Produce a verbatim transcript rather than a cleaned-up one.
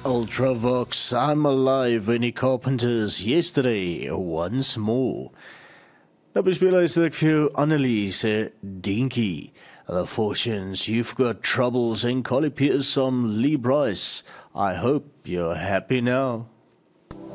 Ultravox, I'm alive, Vinnie Carpenters, yesterday, once more. Nou bespeel ek vir jou Anneliese Dinky. The Fortunes, You've Got Troubles, and Collie Pierce on Lee Bryce. I hope you're happy now.